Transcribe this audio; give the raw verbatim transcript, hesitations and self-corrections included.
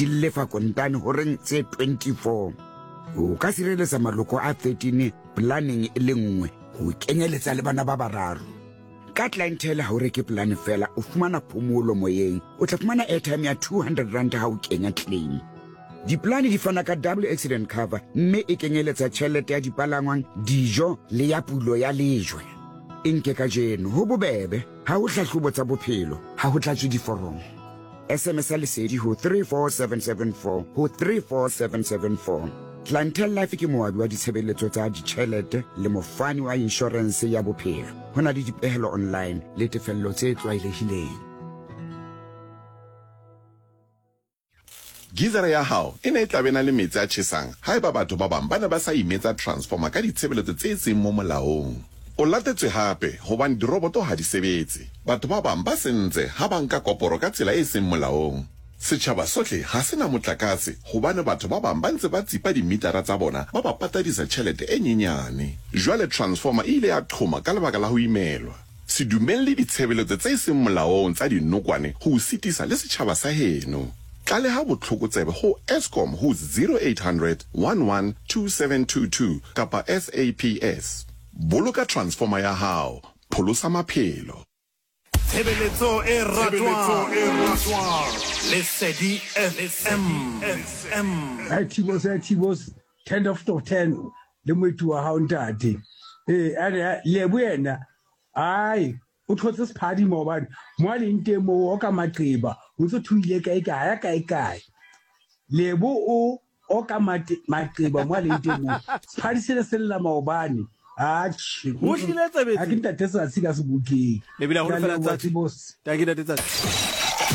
di lefa kontane horeng tse twenty-four. O ka sireletsa maloko a thirteen planning e le nngwe ho kenyeletsa le bana ba bararo. Ka clientele ha o reke plan fela o fumana phomolo moyeng, o tla fumana airtime ya two hundred rand ha o kenya claim. Diplane di fana ka double accident cover mme e kenyeletsa tjhelete ya dipalangwang, dijo le ya pulo ya lejwe. Inke ka jeno ho bobebe ha o hlahlobo tsa bophelo ha ho tlatswe diforomo. S M S lesedi ho three four seven seven four ho three four seven seven four. Clientele Life ke moabi wa ditshebeletso tsa ditjhelete le mofani wa insurance ya bophelo. Hona le dipehelo online le tefello tse tlwaelehileng. Gizere ya hao e ne e tla bena le metsi a tjhesang ha eba batho ba bang ba ne ba sa imetsa transformer ka ditshebeletso tse seng mo molaong. O latetswe hape hobane diroboto ha di sebetse. Batho ba bang ba sentse ha ba nka koporo ka tsela e seng molaong. Setjhaba sohle ha sena motlakase hobane batho ba bang ba ntse ba tsipa dimitara tsa bona ba ba patadisa tjhelete e nyenyane. Jwale transformer ile ya qhoma ka lebaka la ho imelwa. Se dumelle ditshebeletso tse seng molaong tsa dinokwane ho sitisa le setjhaba sa heno. Tlale ha botlhokotsebe ho Eskom ho zero eight hundred one one two seven two two kapa S A P S. Boloka transformer ya hao, pholosa maphelo. Tshebeletso e ratwa Lesedi F M. Hai Tibos, hai Tibos, ten of ten le moetu wa hao ntate. Eh ane le buena. Ai o thotse sephadi mo bana mo le nte mo o ka maqeba o tso thuile kae kae kae kae lebo o o ka maqeba mo le nte mo sephadi se le sella maobane a tshi ho hlile tsebetse a ke ntate sa tsika se bukeng le bila ho fela tsa tibos ta ke ntate tsa